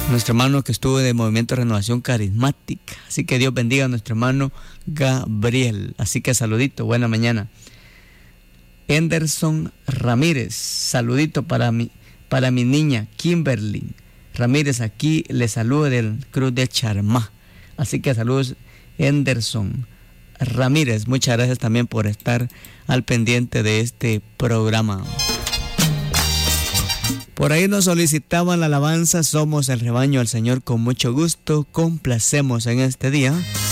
nuestro hermano que estuvo de Movimiento de Renovación Carismática. Así que Dios bendiga a nuestro hermano Gabriel. Así que saludito, buena mañana. Henderson Ramírez, saludito para mi niña Kimberly Ramírez, aquí le saludo del Cruz de Charmá. Así que saludos, Henderson Ramírez. Muchas gracias también por estar al pendiente de este programa. Por ahí nos solicitaban la alabanza, somos el rebaño al Señor con mucho gusto, complacemos en este día.